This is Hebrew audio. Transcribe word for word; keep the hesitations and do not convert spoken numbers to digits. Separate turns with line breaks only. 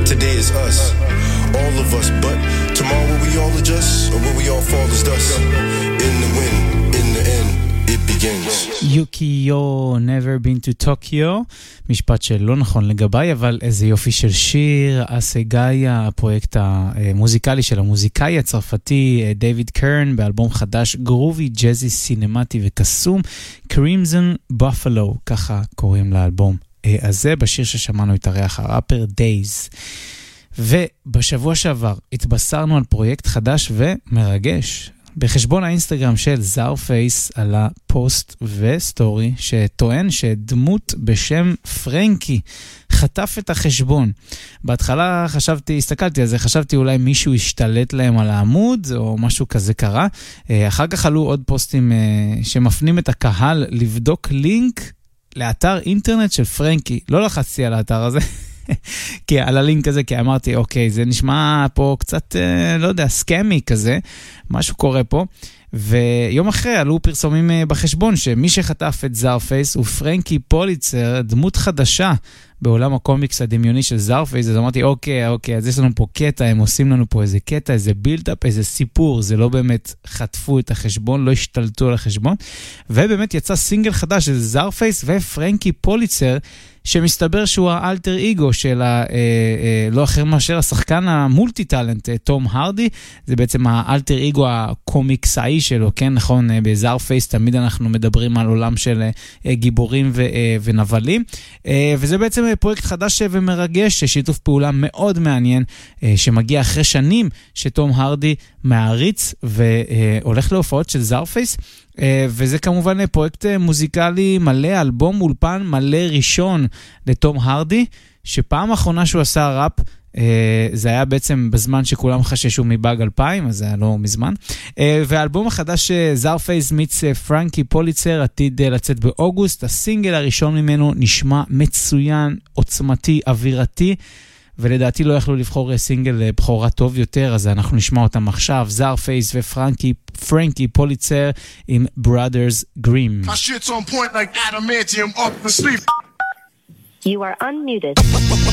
Today is us, all of us, but tomorrow will we all adjust, or will we all fall as dust? In the wind, in the end, it begins.
Yukio, never been to Tokyo. משפט שלא נכון לגביי, אבל איזה יופי של שיר. אסגאיה, הפרויקט המוזיקלי של המוזיקאי הצרפתי דייוויד קרן, באלבום חדש גרובי, ג'זי, סינמטי וקסום, קרימזון בפלו, ככה קוראים לאלבום הזה. בשיר ששמענו את הריח הראפר דייז. ובשבוע שעבר התבשרנו על פרויקט חדש ומרגש. בחשבון האינסטגרם של זארפייס עלה פוסט וסטורי שטוען שדמות בשם פרנקי חטף את החשבון. בהתחלה חשבתי, הסתכלתי על זה, חשבתי אולי מישהו השתלט להם על העמוד או משהו כזה קרה. אחר כך עלו עוד פוסטים שמפנים את הקהל לבדוק לינק לאתר אינטרנט של פרנקי. לא לחצתי על האתר הזה. כי על הלינק הזה, כי אמרתי, אוקיי, זה נשמע פה קצת, לא יודע, סקמי כזה, משהו קורה פה, ויום אחרי עלו פרסומים בחשבון, שמי שחטף את זארפייס הוא פרנקי פוליצר, דמות חדשה בעולם הקומיקס הדמיוני של זארפייס. אז אמרתי, אוקיי, אוקיי, אז יש לנו פה קטע, הם עושים לנו פה איזה קטע, איזה בילדאפ, איזה סיפור, זה לא באמת חטפו את החשבון, לא השתלטו על החשבון, ובאמת יצא סינגל חדש של זארפייס ופרנקי פוליצר, שמסתבר שהוא האלטר איגו של ה, אה, אה, לא אחר מאשר השחקן המולטי-טלנט, תום הרדי. זה בעצם האלטר איגו הקומיקסאי שלו, כן, נכון, בזארפייס תמיד אנחנו מדברים על עולם של אה, גיבורים ו, אה, ונבלים, אה, וזה בעצם פרויקט חדש ומרגש, שיתוף פעולה מאוד מעניין, אה, שמגיע אחרי שנים שתום הרדי מעריץ והולך להופעות של זארפייס, וזה כמובן פרויקט מוזיקלי מלא, אלבום אולפן מלא ראשון לתום הרדי, שפעם האחרונה שהוא עשה ראפ, זה היה בעצם בזמן שכולם חששו מבאג אלפיים, אז זה היה לא מזמן. והאלבום החדש זארפייס מיץ פרנקי פוליצר עתיד לצאת באוגוסט. הסינגל הראשון ממנו נשמע מצוין, עוצמתי, אווירתי, ולדעתי לא יכלו לבחור סינגל בחורה טוב יותר, אז אנחנו נשמע אותם עכשיו. זארפייס ופרנקי פרנקי פוליצר עם Brothers Grimm.
My shit's on point like adamantium off the sleep.
You are unmuted.